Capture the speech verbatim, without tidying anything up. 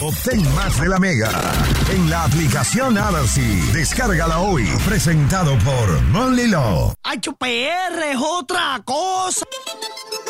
Obtén más de la Mega en la aplicación Alarcy. Descárgala hoy. Presentado por Monly Law. H P R es otra cosa.